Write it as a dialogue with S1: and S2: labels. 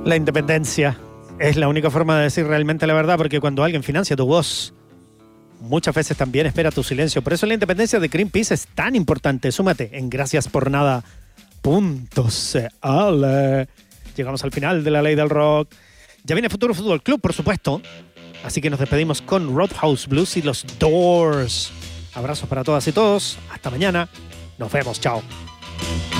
S1: La independencia es la única forma de decir realmente la verdad, porque cuando alguien financia tu voz, muchas veces también espera tu silencio. Por eso la independencia de Greenpeace es tan importante. Súmate en graciaspornada.cl. Llegamos al final de la ley del rock. Ya viene Futuro Fútbol Club, por supuesto. Así que nos despedimos con Roadhouse Blues y los Doors. Abrazos para todas y todos. Hasta mañana. Nos vemos. Chao.